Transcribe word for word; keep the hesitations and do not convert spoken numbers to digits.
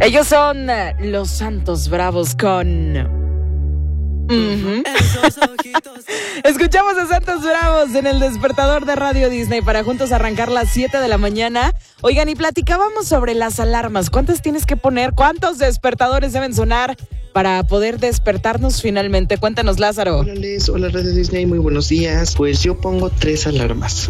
Ellos son eh, los Santos Bravos con... Uh-huh. Escuchamos a Santos Bravos en el despertador de Radio Disney para juntos arrancar las siete de la mañana. Oigan, y platicábamos sobre las alarmas. ¿Cuántas tienes que poner? ¿Cuántos despertadores deben sonar para poder despertarnos finalmente? Cuéntanos, Lázaro. Hola, Les. Hola, Radio Disney. Muy buenos días. Pues yo pongo tres alarmas.